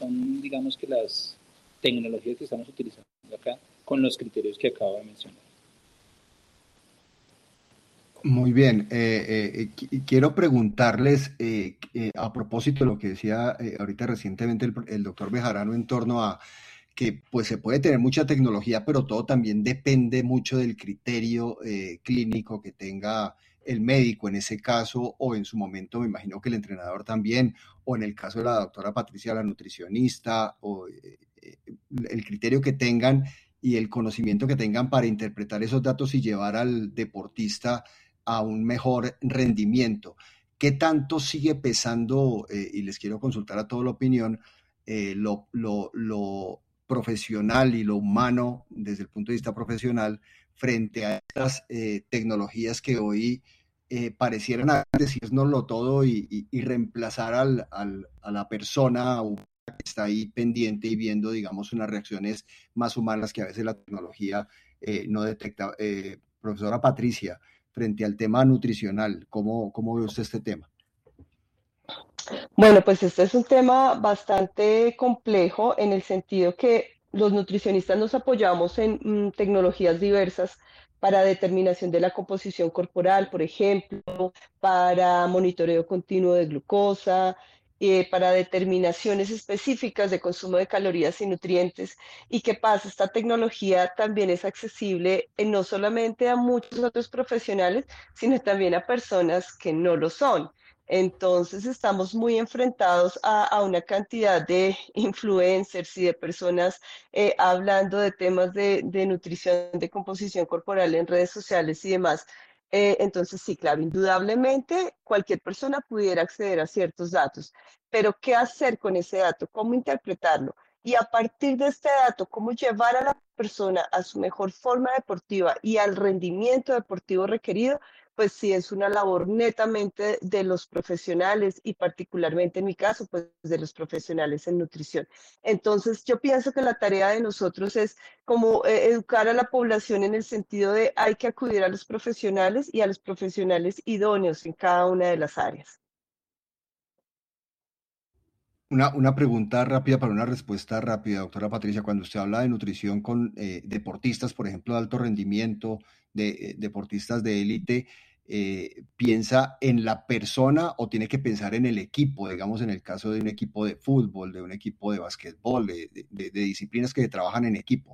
son, digamos que las tecnologías que estamos utilizando acá con los criterios que acabo de mencionar. Muy bien. Quiero preguntarles, a propósito de lo que decía ahorita recientemente el doctor Bejarano en torno a que pues se puede tener mucha tecnología, pero todo también depende mucho del criterio clínico que tenga el médico en ese caso, o en su momento me imagino que el entrenador también, o en el caso de la doctora Patricia, la nutricionista, o el criterio que tengan y el conocimiento que tengan para interpretar esos datos y llevar al deportista a un mejor rendimiento. ¿Qué tanto sigue pesando, y les quiero consultar a toda la opinión, lo profesional y lo humano desde el punto de vista profesional frente a estas tecnologías que hoy parecieran decirnoslo todo y reemplazar a la persona que está ahí pendiente y viendo, digamos, unas reacciones más humanas que a veces la tecnología no detecta? Profesora Patricia, frente al tema nutricional, ¿cómo ve usted este tema? Bueno, pues este es un tema bastante complejo en el sentido que los nutricionistas nos apoyamos en tecnologías diversas para determinación de la composición corporal, por ejemplo, para monitoreo continuo de glucosa, para determinaciones específicas de consumo de calorías y nutrientes. ¿Y qué pasa? Esta tecnología también es accesible no solamente a muchos otros profesionales, sino también a personas que no lo son. Entonces estamos muy enfrentados a una cantidad de influencers y de personas hablando de temas de nutrición, de composición corporal en redes sociales y demás. Entonces sí, claro, indudablemente cualquier persona pudiera acceder a ciertos datos, pero ¿qué hacer con ese dato? ¿Cómo interpretarlo? Y a partir de este dato, ¿cómo llevar a la persona a su mejor forma deportiva y al rendimiento deportivo requerido? Pues sí, es una labor netamente de los profesionales y particularmente en mi caso, pues de los profesionales en nutrición. Entonces, yo pienso que la tarea de nosotros es como educar a la población en el sentido de hay que acudir a los profesionales y a los profesionales idóneos en cada una de las áreas. Una pregunta rápida para una respuesta rápida, doctora Patricia. Cuando usted habla de nutrición con deportistas, por ejemplo, de alto rendimiento, de deportistas de élite, ¿piensa en la persona o tiene que pensar en el equipo? Digamos, en el caso de un equipo de fútbol, de un equipo de básquetbol, de disciplinas que trabajan en equipo.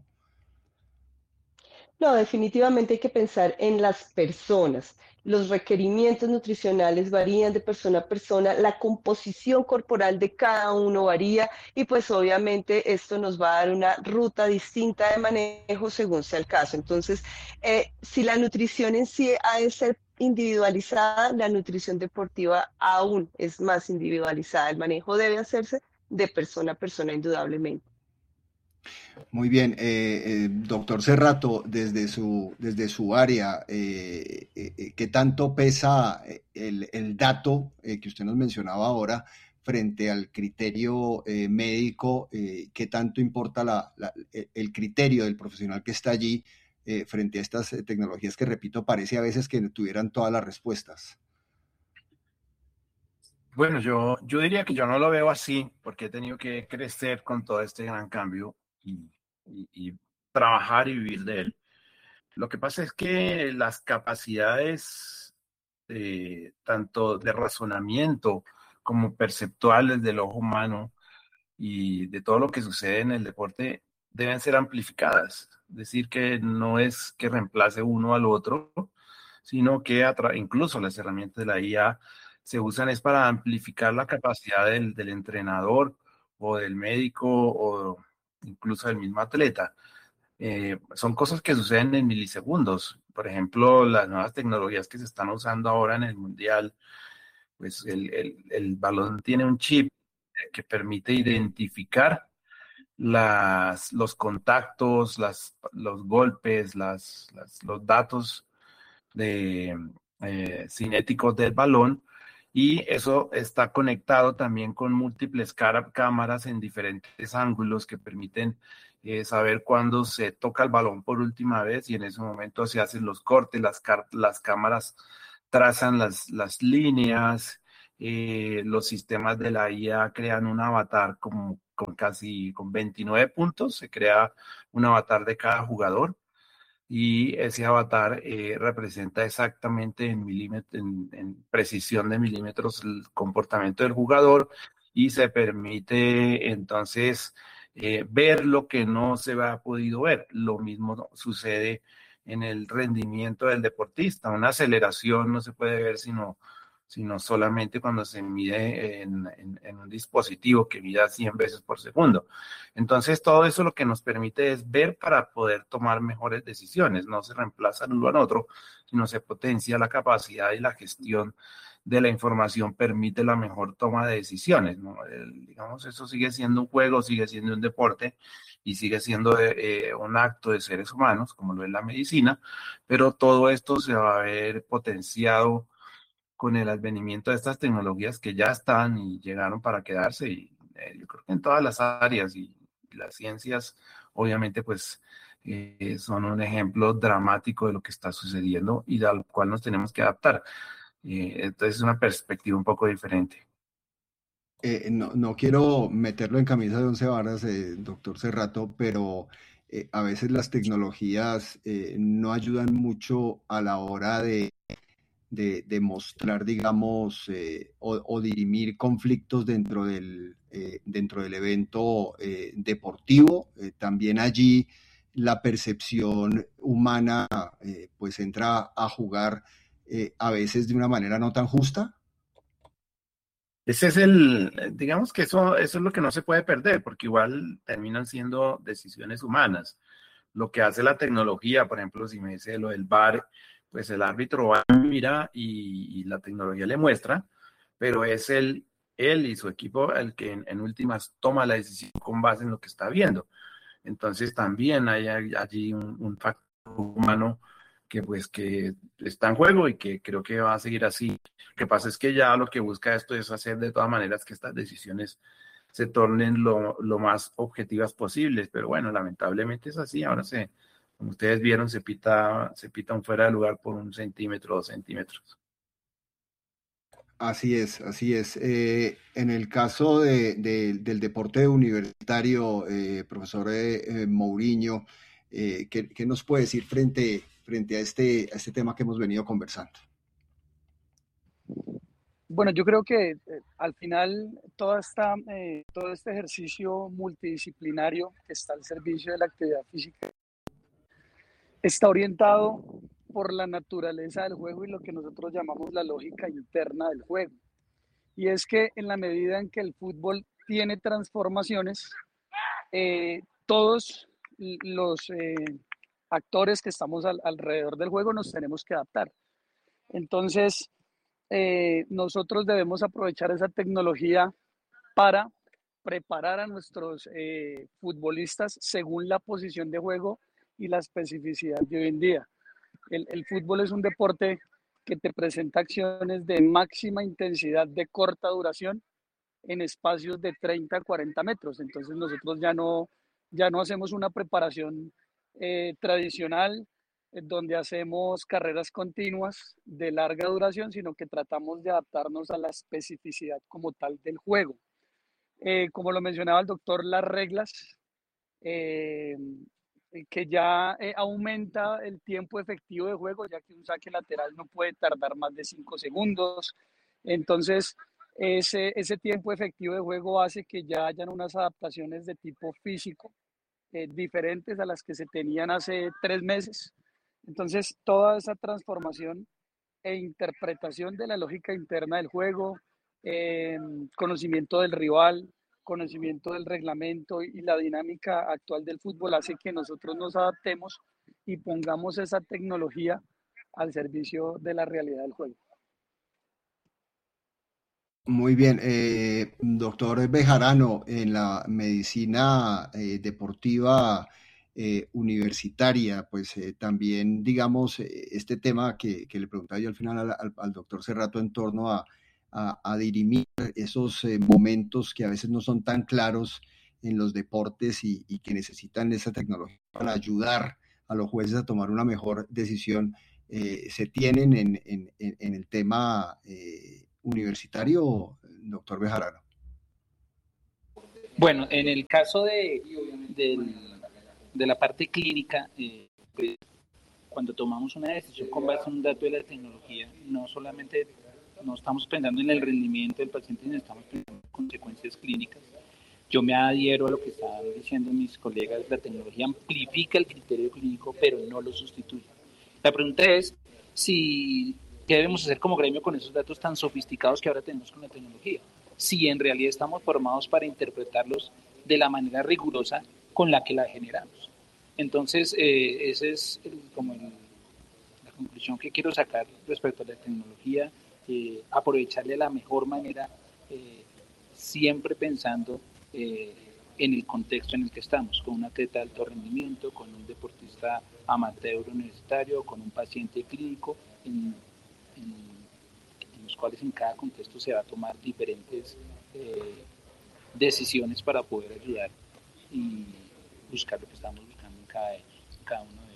No, definitivamente hay que pensar en las personas. Los requerimientos nutricionales varían de persona a persona, la composición corporal de cada uno varía y pues obviamente esto nos va a dar una ruta distinta de manejo según sea el caso. Entonces, si la nutrición en sí ha de ser individualizada, la nutrición deportiva aún es más individualizada. El manejo debe hacerse de persona a persona indudablemente. Muy bien, doctor Cerrato, desde su área, ¿qué tanto pesa el dato que usted nos mencionaba ahora frente al criterio médico? ¿Qué tanto importa el criterio del profesional que está allí frente a estas tecnologías que, repito, parece a veces que tuvieran todas las respuestas? Bueno, yo diría que yo no lo veo así, porque he tenido que crecer con todo este gran cambio y trabajar y vivir de él. Lo que pasa es que las capacidades tanto de razonamiento como perceptuales del ojo humano y de todo lo que sucede en el deporte deben ser amplificadas. Es decir, que no es que reemplace uno al otro, sino que incluso las herramientas de la IA se usan es para amplificar la capacidad del entrenador o del médico o incluso del mismo atleta. Son cosas que suceden en milisegundos. Por ejemplo, las nuevas tecnologías que se están usando ahora en el mundial, pues el balón tiene un chip que permite identificar los contactos, los golpes, los datos cinéticos del balón, y eso está conectado también con múltiples cámaras en diferentes ángulos que permiten saber cuándo se toca el balón por última vez, y en ese momento se hacen los cortes, las cámaras trazan las líneas, los sistemas de la IA crean un avatar como con 29 puntos, se crea un avatar de cada jugador y ese avatar representa exactamente en precisión de milímetros el comportamiento del jugador y se permite entonces ver lo que no se ha podido ver. Lo mismo sucede en el rendimiento del deportista. Una aceleración no se puede ver sino solamente cuando se mide en un dispositivo que mida 100 veces por segundo. Entonces, todo eso lo que nos permite es ver para poder tomar mejores decisiones. No se reemplaza el uno al otro, sino se potencia la capacidad y la gestión de la información, permite la mejor toma de decisiones, ¿no? Digamos, eso sigue siendo un juego, sigue siendo un deporte y sigue siendo un acto de seres humanos, como lo es la medicina, pero todo esto se va a ver potenciado con el advenimiento de estas tecnologías que ya están y llegaron para quedarse y yo creo que en todas las áreas y las ciencias obviamente pues son un ejemplo dramático de lo que está sucediendo y al cual nos tenemos que adaptar. Entonces es una perspectiva un poco diferente. No quiero meterlo en camisa de once varas, doctor Cerrato, pero a veces las tecnologías no ayudan mucho a la hora de mostrar, digamos, o dirimir conflictos dentro del evento deportivo. También allí la percepción humana pues entra a jugar a veces de una manera no tan justa. Ese es digamos que eso es lo que no se puede perder, porque igual terminan siendo decisiones humanas. Lo que hace la tecnología, por ejemplo, si me dice lo del VAR, pues el árbitro va, mira y la tecnología le muestra, pero es él y su equipo el que en últimas toma la decisión con base en lo que está viendo. Entonces también hay allí un factor humano que pues que está en juego y que creo que va a seguir así. Lo que pasa es que ya lo que busca esto es hacer de todas maneras que estas decisiones se tornen lo más objetivas posibles, pero bueno, lamentablemente es así. Ahora como ustedes vieron, se pita un fuera de lugar por 1 centímetro, 2 centímetros. Así es, así es. En el caso del deporte universitario, profesor Mourinho, ¿qué nos puede decir frente a este tema que hemos venido conversando? Bueno, yo creo que al final todo este ejercicio multidisciplinario que está al servicio de la actividad física está orientado por la naturaleza del juego y lo que nosotros llamamos la lógica interna del juego. Y es que en la medida en que el fútbol tiene transformaciones, todos los actores que estamos alrededor del juego nos tenemos que adaptar. Entonces, nosotros debemos aprovechar esa tecnología para preparar a nuestros futbolistas según la posición de juego y la especificidad de hoy en día. El fútbol es un deporte que te presenta acciones de máxima intensidad de corta duración en espacios de 30 a 40 metros. Entonces nosotros ya no hacemos una preparación tradicional donde hacemos carreras continuas de larga duración, sino que tratamos de adaptarnos a la especificidad como tal del juego. Como lo mencionaba el doctor, las reglas eh, que ya aumenta el tiempo efectivo de juego, ya que un saque lateral no puede tardar más de 5 segundos. Entonces, ese tiempo efectivo de juego hace que ya hayan unas adaptaciones de tipo físico diferentes a las que se tenían hace 3 meses. Entonces, toda esa transformación e interpretación de la lógica interna del juego, eh, conocimiento del rival, conocimiento del reglamento y la dinámica actual del fútbol hace que nosotros nos adaptemos y pongamos esa tecnología al servicio de la realidad del juego. Muy bien, doctor Bejarano, en la medicina deportiva universitaria, pues también, digamos, este tema que le preguntaba yo al final al doctor Cerrato en torno a dirimir esos momentos que a veces no son tan claros en los deportes y que necesitan esa tecnología para ayudar a los jueces a tomar una mejor decisión, se tienen en el tema universitario, doctor Bejarano. Bueno, en el caso de la parte clínica, pues, cuando tomamos una decisión con base en un dato de la tecnología, no solamente no estamos pensando en el rendimiento del paciente, sino estamos pensando en consecuencias clínicas. Yo me adhiero a lo que estaban diciendo mis colegas, la tecnología amplifica el criterio clínico, pero no lo sustituye. La pregunta es si qué debemos hacer como gremio con esos datos tan sofisticados que ahora tenemos con la tecnología. Si en realidad estamos formados para interpretarlos de la manera rigurosa con la que la generamos. Entonces, esa es la conclusión que quiero sacar respecto a la tecnología, aprovecharle de la mejor manera, siempre pensando en el contexto en el que estamos, con un atleta de alto rendimiento, con un deportista amateur universitario, con un paciente clínico, en los cuales en cada contexto se va a tomar diferentes decisiones para poder ayudar y buscar lo que estamos buscando en cada uno